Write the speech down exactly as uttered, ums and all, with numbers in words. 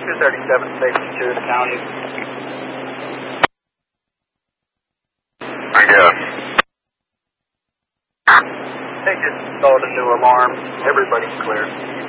two thirty-seven, safety to the county. I guess. They just installed a new alarm. Everybody's clear.